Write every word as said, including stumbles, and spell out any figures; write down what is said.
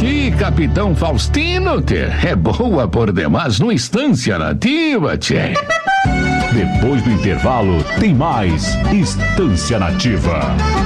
ti, capitão Faustino, tchê. É boa por demais no Estância Nativa, tchê. Depois do intervalo, tem mais Estância Nativa.